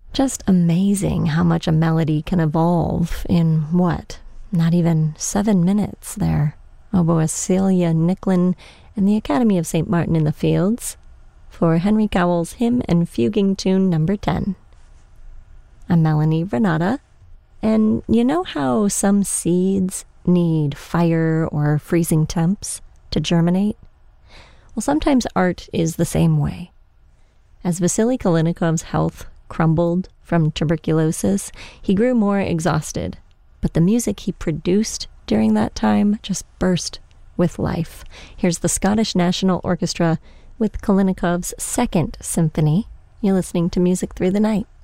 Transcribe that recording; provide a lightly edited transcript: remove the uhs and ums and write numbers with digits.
Just amazing how much a melody can evolve in not even 7 minutes there. Oboist Celia Nicklin and the Academy of St. Martin in the Fields for Henry Cowell's Hymn and Fuguing Tune number 10. I'm Melanie Renata, and you know how some seeds need fire or freezing temps to germinate? Well, sometimes art is the same way. As Vasily Kalinikov's health crumbled from tuberculosis, he grew more exhausted, but the music he produced during that time just burst with life. Here's the Scottish National Orchestra with Kalinikov's Second Symphony. You're listening to Music Through the Night.